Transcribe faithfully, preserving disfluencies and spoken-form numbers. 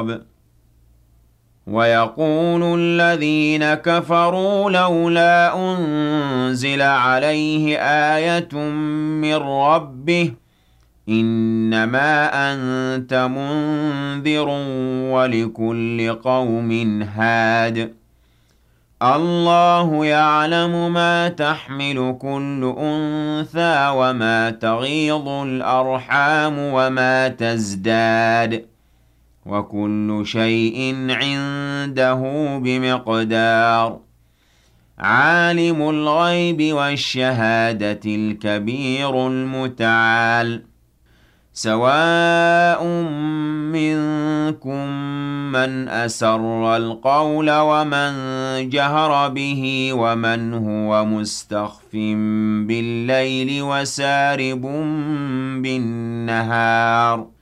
التراب ويقول الذين كفروا لولا أنزل عليه آية من ربه إنما أنت منذر ولكل قوم هاد الله يعلم ما تحمل كل أنثى وما تغيض الأرحام وما تزداد وكل شيء عنده بمقدار عالم الغيب والشهادة الكبير المتعال سواء منكم من أسر القول ومن جهر به ومن هو مستخف بالليل وسارب بالنهار